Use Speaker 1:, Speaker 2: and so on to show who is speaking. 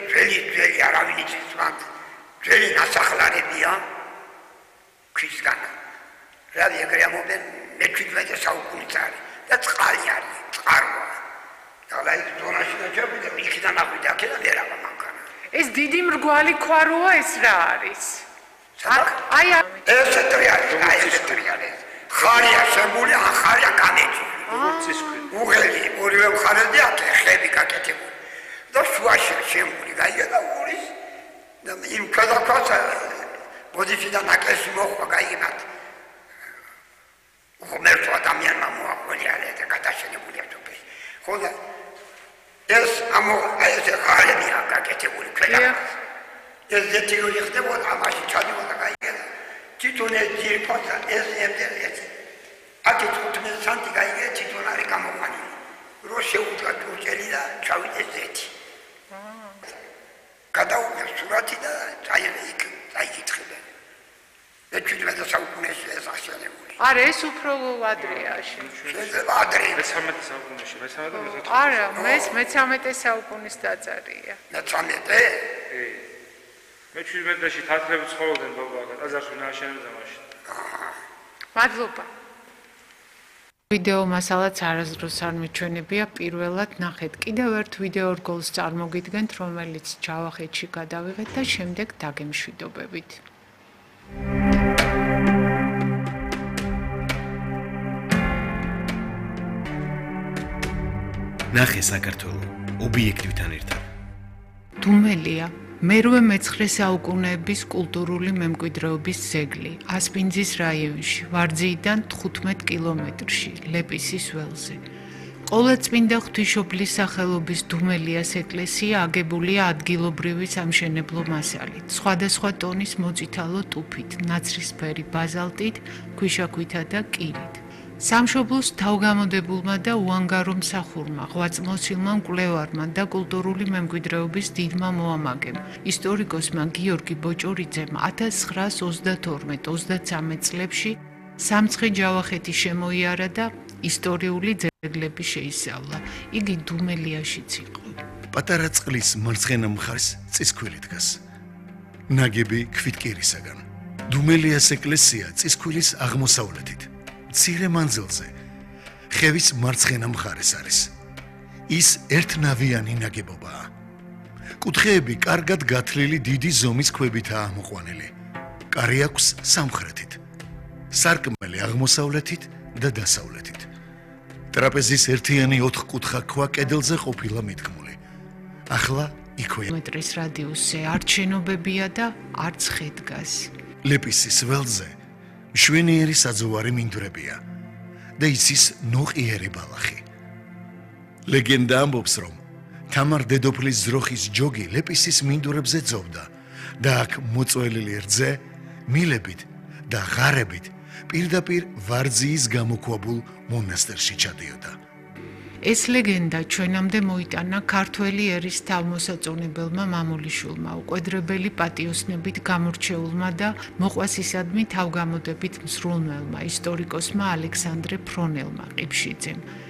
Speaker 1: ძველი არავინ იცის მანდ ძველი ნასახლარებია ქვისგან რავი ეგრე ამობენ მე-17 საუკუნის არის და წყალი არის წყაროა და ის ზონაში დაჭერბდა იქიდან აღვიდა აქედან ვერავა მანქანა
Speaker 2: ეს დიდი მრგვალი ქვაროა ეს რა არის აი
Speaker 1: ეს ტრიალი ხარია შემული ახარია კანეჭი უღელი ორივე მხარეს და ხები გაკეთებული და შუაში შემული გაიგე და ურის და იმ ქადაკაც პოზიციდან აკეში მოხვა გაიგებათ ღმერთო ადამიანმა მოაყოლია და გადაშენებულია თופე ხო და ეს ეს ხარია გაკეთებული ქადაკაც ეს ზეთიოი ხდებოდა ამაში ჩადიოდა გაიგე თვითონე ძირფოთა ეს ემდელეთი აქ 15 სანტი გაიგე თვითონ არის გამოყვანილი რო შეუდგა თურჯელი და ჩავიდეს ზეთი გადაუღია სურათი და წაიკითხებენ მე-17 საუკუნეში ეს აღშენებული
Speaker 2: არა ეს უფრო ადრეა
Speaker 1: შეიძლება ადრე
Speaker 3: მე-13 საუკუნეში
Speaker 2: არა მე-13 საუკუნის დაწერია
Speaker 1: მე-13
Speaker 3: მე-17-ში თათრები ცხოვრობდნენ ბაბა ტაძარს ვინ ააშენებდა მაშინ
Speaker 2: მადლობა ვიდეო მასალაც არასდროს არ მიჩვენებია პირველად ნახეთ კიდევ ერთ ვიდეო რგოლს წარმოგიდგენთ რომელიც ჯავახეთში გადავიღეთ და შემდეგ დაგემშვიდობებით
Speaker 4: ნახე საქართველო ობიექტივთან ერთად
Speaker 2: დუმელია მე-19 საუკუნეების კულტურული მემკვიდრეობის ძეგლი ასპინძის რაიონში ვარძიიდან 15 კილომეტრში ლეპისის ველზე ყოვლადწმინდა ღვთისმშობლის სახელობის დუმელიას ეკლესია აგებულია ადგილობრივი სამშენებლო მასალით სხვადასხვა ტონის მოწითალო ტუფით ნაცრისფერი ბაზალტით ქვიშაქვითა და კირით სამშობლოს თავგამოდებულმა და უანგარო მსახურმა, ღვაწლმოსილმა მკვლევარმა და კულტურული მემკვიდრეობის დიდმა მოამაგემ, ისტორიკოსმა გიორგი ბოჭორიძემ 1932-33 წლებში სამცხე ჯავახეთი შემოიარა და ისტორიული ძეგლები შეისწავლა. იგი დუმელიაშიც იყო.
Speaker 4: პატარა წყლის მარცხენა მხარეს წისქვილი დგას. ნაგები ქვითკირისაგან. დუმელიას ეკლესია წისქვილის აღმოსავლეთით. მცირე მანძილზე ხევის მარცხენა მხარეს არის. ის ერთნავიანი ნაგებობაა. კუთხეები კარგად გათლილი დიდი ზომის ქვებითაა ამოყვანილი. კარი აქვს სამხრეთით. სარკმელი აღმოსავლეთით და დასავლეთით. ტრაპეზის ერთიანი ოთხკუთხა ქვა კედელზე ყოფილა მიდგმული. ახლა იქვეა
Speaker 2: მეტრის რადიუსზე არ შენობებია და არც ხე დგას.
Speaker 4: ლეპისის ველზე მშვენიერი საძოვარი მინდვრებია და იცის ნოყიერი ბალახი. ლეგენდა ამბობს, რომ თამარ დედოფლის ძროხის ჯოგი ლეპისის მინდვრებზე ძოვდა და აქ მოწველილი რძე მილებით და ღარებით პირდაპირ ვარძიის გამოქვაბულ მონასტერში ჩადიოდა.
Speaker 2: ეს ლეგენდა ჩვენამდე მოიტანა ქართველი ერის თავმოსაწონებელმა მამულიშვილმა, უყვედრებელი პატიოსნებით გამორჩეულმა და მოყვასისადმი თავგამოდებით მსრულნელმა ისტორიკოსმა ალექსანდრე ფრონელმა ყიფშიძემ.